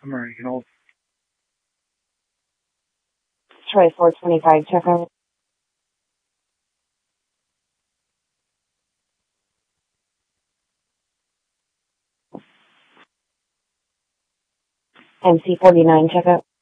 I'm already an old. Troy 425, check out. MC 49, check out.